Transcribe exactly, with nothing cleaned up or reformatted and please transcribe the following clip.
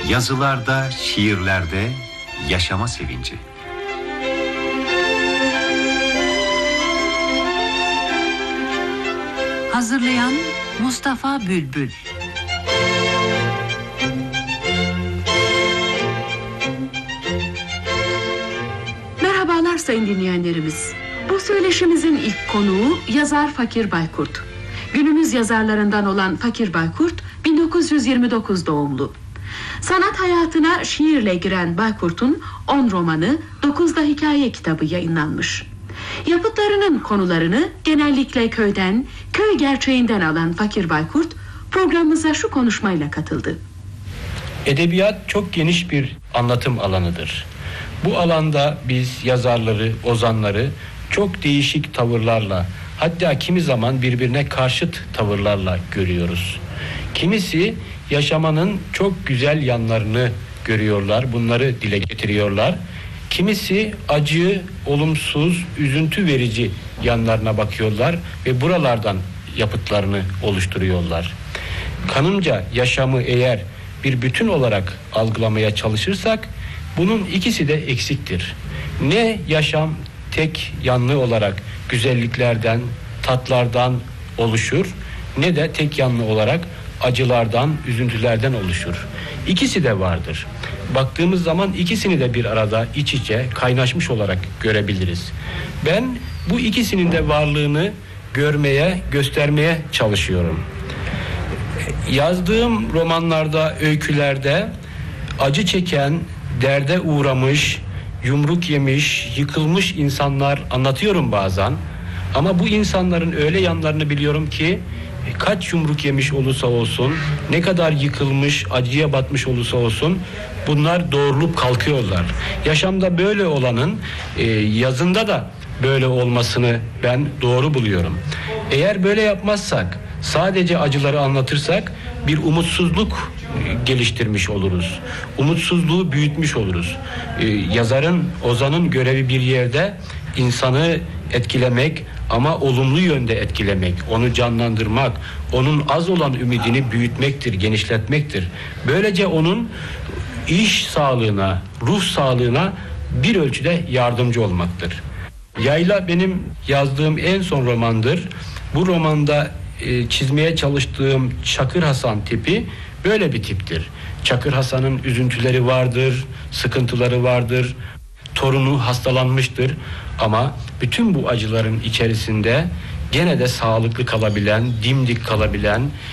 Yazılarda, şiirlerde yaşama sevinci. Hazırlayan Mustafa Bülbül. Merhabalar sayın dinleyenlerimiz. Bu söyleşimizin ilk konuğu yazar Fakir Baykurt. Günümüz yazarlarından olan Fakir Baykurt bin dokuz yüz yirmi dokuz doğumlu. Sanat hayatına şiirle giren Baykurt'un on romanı, dokuz da hikaye kitabı yayınlanmış. Yapıtlarının konularını genellikle köyden, köy gerçeğinden alan Fakir Baykurt programımıza şu konuşmayla katıldı. Edebiyat çok geniş bir anlatım alanıdır. Bu alanda biz yazarları, ozanları çok değişik tavırlarla, hatta kimi zaman birbirine karşıt tavırlarla görüyoruz. Kimisi yaşamanın çok güzel yanlarını görüyorlar, bunları dile getiriyorlar. Kimisi acı, olumsuz, üzüntü verici yanlarına bakıyorlar ve buralardan yapıtlarını oluşturuyorlar. Kanımca yaşamı eğer bir bütün olarak algılamaya çalışırsak bunun ikisi de eksiktir. Ne yaşam tek yanlı olarak güzelliklerden, tatlardan oluşur, ne de tek yanlı olarak acılardan, üzüntülerden oluşur. İkisi de vardır. Baktığımız zaman ikisini de bir arada iç içe kaynaşmış olarak görebiliriz. Ben bu ikisinin de varlığını görmeye, göstermeye çalışıyorum. Yazdığım romanlarda, öykülerde acı çeken, derde uğramış, yumruk yemiş, yıkılmış insanlar anlatıyorum bazen. Ama bu insanların öyle yanlarını biliyorum ki kaç yumruk yemiş olursa olsun, ne kadar yıkılmış, acıya batmış olursa olsun bunlar doğrulup kalkıyorlar. Yaşamda böyle olanın e, yazında da böyle olmasını ben doğru buluyorum. Eğer böyle yapmazsak, sadece acıları anlatırsak bir umutsuzluk geliştirmiş oluruz. Umutsuzluğu büyütmüş oluruz. Ee, yazarın, ozanın görevi bir yerde insanı etkilemek ama olumlu yönde etkilemek, onu canlandırmak, onun az olan ümidini büyütmektir, genişletmektir. Böylece onun iş sağlığına, ruh sağlığına bir ölçüde yardımcı olmaktır. Yayla benim yazdığım en son romandır. Bu romanda e, çizmeye çalıştığım Çakır Hasan tipi böyle bir tiptir. Çakır Hasan'ın üzüntüleri vardır, sıkıntıları vardır, torunu hastalanmıştır ama bütün bu acıların içerisinde gene de sağlıklı kalabilen, dimdik kalabilen,